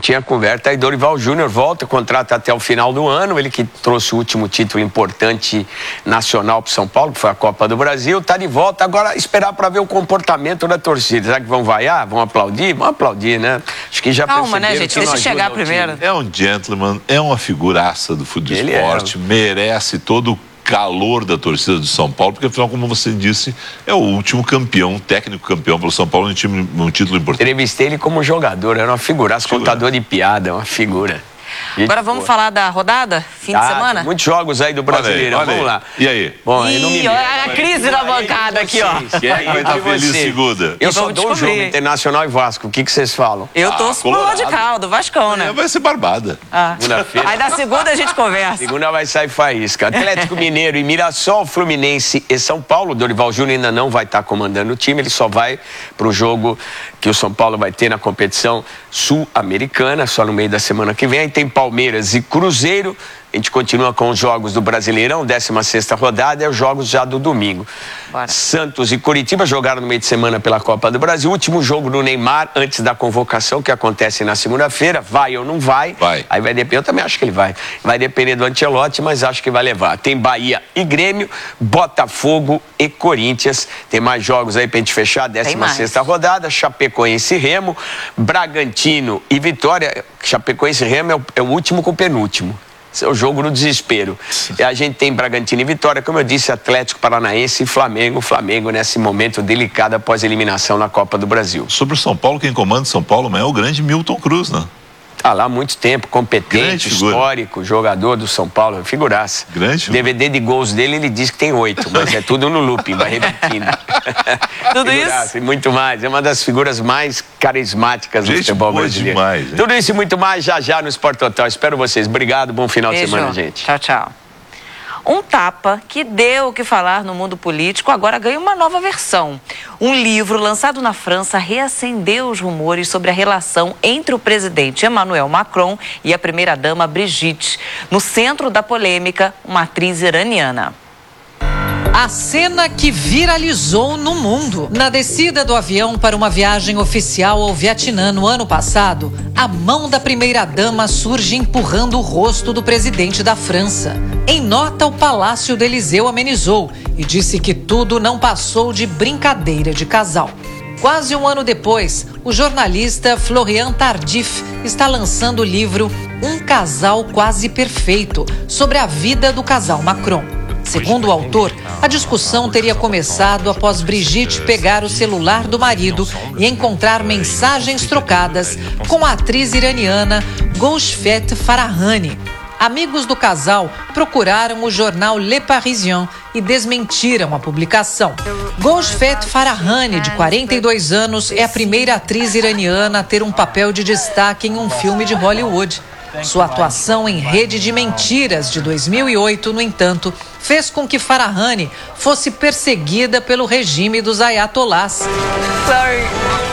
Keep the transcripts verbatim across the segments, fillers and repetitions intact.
tinha conversa. Aí Dorival Júnior volta, contrata até o final do ano. Ele que trouxe o último título importante nacional para São Paulo, que foi a Copa do Brasil, tá de volta. Agora esperar para ver o comportamento da torcida. Será que vão vaiar? Vão aplaudir? Vão aplaudir, né? Acho que já Calma, né, gente? Deixa eu chegar primeiro. É um gentleman, é uma figuraça do futebol esporte, é. merece todo o calor da torcida do São Paulo, porque afinal, como você disse, é o último campeão, técnico campeão pelo São Paulo, um, time, um título importante. Entrevistei ele como jogador, era uma figuraça, contador de piada, uma figura. Gente, Agora vamos pô. falar da rodada, fim ah, de semana? Muitos jogos aí do Brasileirão, olha aí, olha vamos aí. lá. E aí? Bom, Ih, eu não me olha a crise da bancada aqui, ó. Quem é que vai estar feliz segunda? Eu só dou um jogo, Internacional e Vasco. O que que vocês falam? Eu torço pro Radical, do Vascão, né? Vai ser barbada. Ah. Segunda-feira. Aí da segunda a gente conversa. Segunda vai sair faísca. Atlético Mineiro e Mirassol, Fluminense e São Paulo. Dorival Júnior ainda não vai estar comandando o time, ele só vai pro jogo que o São Paulo vai ter na competição sul-americana, só no meio da semana que vem. Aí tem Palmeiras e Cruzeiro. A gente continua com os jogos do Brasileirão, décima sexta rodada, é os jogos já do domingo. Bora. Santos e Coritiba jogaram no meio de semana pela Copa do Brasil. Último jogo do Neymar, antes da convocação, que acontece na segunda-feira. Vai ou não vai? Vai. Aí vai depender, eu também acho que ele vai. Vai depender do Ancelotti, mas acho que vai levar. Tem Bahia e Grêmio, Botafogo e Corinthians. Tem mais jogos aí pra gente fechar, décima sexta rodada. Chapecoense e Remo, Bragantino e Vitória. Chapecoense e Remo é o, é o último com o penúltimo. Esse é o jogo no desespero. E a gente tem Bragantino e Vitória, como eu disse, Atlético Paranaense e Flamengo. Flamengo nesse momento delicado após a eliminação na Copa do Brasil. Sobre o São Paulo, quem comanda São Paulo é o grande Milton Cruz, né? Tá lá há muito tempo, competente, histórico, jogador do São Paulo, figuraça. Grande. D V D de gols dele, ele diz que tem oito, mas é tudo no looping, vai repetindo. Tudo figuraça, isso? E muito mais. É uma das figuras mais carismáticas do futebol brasileiro. Demais, tudo isso e muito mais já já no Sport Total. Espero vocês. Obrigado, bom final Beijo. de semana, gente. Tchau, tchau. Um tapa que deu o que falar no mundo político agora ganha uma nova versão. Um livro lançado na França reacendeu os rumores sobre a relação entre o presidente Emmanuel Macron e a primeira-dama Brigitte. No centro da polêmica, uma atriz iraniana. A cena que viralizou no mundo. Na descida do avião para uma viagem oficial ao Vietnã no ano passado, a mão da primeira-dama surge empurrando o rosto do presidente da França. Em nota, o Palácio do Eliseu amenizou e disse que tudo não passou de brincadeira de casal. Quase um ano depois, o jornalista Florian Tardif está lançando o livro Um Casal Quase Perfeito, sobre a vida do casal Macron. Segundo o autor, a discussão teria começado após Brigitte pegar o celular do marido e encontrar mensagens trocadas com a atriz iraniana Golshifteh Farahani. Amigos do casal procuraram o jornal Le Parisien e desmentiram a publicação. Golshifteh Farahani, de quarenta e dois anos, é a primeira atriz iraniana a ter um papel de destaque em um filme de Hollywood. Sua atuação em Rede de Mentiras, de dois mil e oito, no entanto, fez com que Farahani fosse perseguida pelo regime dos ayatolás. Sorry.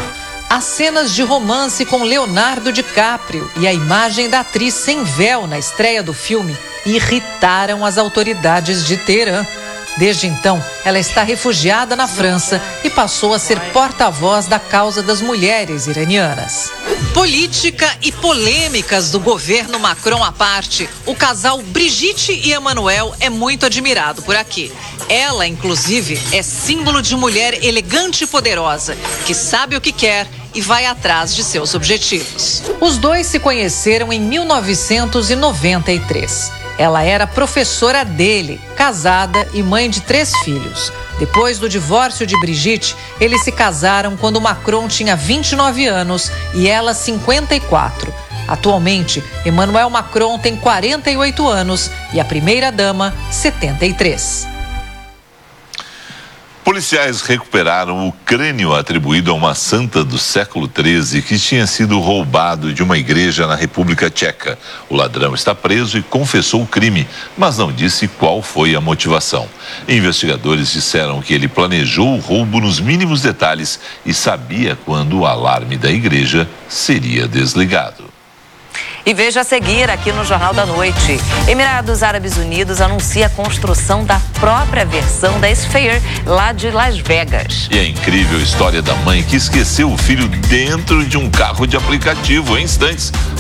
As cenas de romance com Leonardo DiCaprio e a imagem da atriz sem véu na estreia do filme irritaram as autoridades de Teherã. Desde então, ela está refugiada na França e passou a ser porta-voz da causa das mulheres iranianas. Política e polêmicas do governo Macron à parte, o casal Brigitte e Emmanuel é muito admirado por aqui. Ela, inclusive, é símbolo de mulher elegante e poderosa, que sabe o que quer e vai atrás de seus objetivos. Os dois se conheceram em mil novecentos e noventa e três. Ela era professora dele, casada e mãe de três filhos. Depois do divórcio de Brigitte, eles se casaram quando Macron tinha vinte e nove anos e ela cinquenta e quatro. Atualmente, Emmanuel Macron tem quarenta e oito anos e a primeira-dama, setenta e três. Policiais recuperaram o crânio atribuído a uma santa do século treze que tinha sido roubado de uma igreja na República Tcheca. O ladrão está preso e confessou o crime, mas não disse qual foi a motivação. Investigadores disseram que ele planejou o roubo nos mínimos detalhes e sabia quando o alarme da igreja seria desligado. E veja a seguir aqui no Jornal da Noite. Emirados Árabes Unidos anuncia a construção da própria versão da Sphere lá de Las Vegas. E a incrível história da mãe que esqueceu o filho dentro de um carro de aplicativo em instantes.